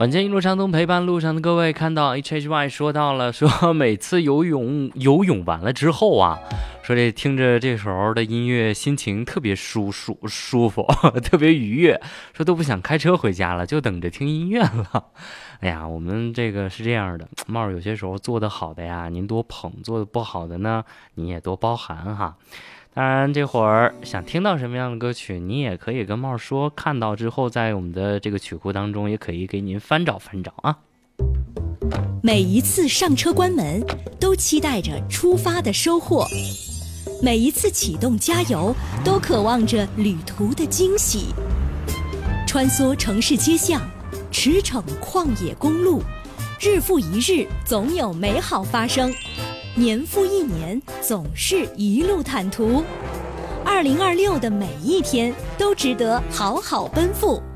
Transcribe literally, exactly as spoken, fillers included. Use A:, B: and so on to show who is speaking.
A: 晚间一路畅通，陪伴路上的各位。看到 H H Y 说到了，说每次游泳游泳完了之后啊，说这听着这时候的音乐，心情特别舒舒舒服，特别愉悦，说都不想开车回家了，就等着听音乐了。哎呀，我们这个是这样的，帽儿有些时候做得好的呀，您多捧；做得不好的呢，你也多包涵哈。当然，这会儿想听到什么样的歌曲，你也可以跟帽说，看到之后在我们的这个曲库当中，也可以给您翻找翻找啊。
B: 每一次上车关门，都期待着出发的收获；每一次启动加油，都渴望着旅途的惊喜。穿梭城市街巷，驰骋旷野公路，日复一日，总有美好发生。年复一年，总是一路坦途。二零二六的每一天都值得好好奔赴。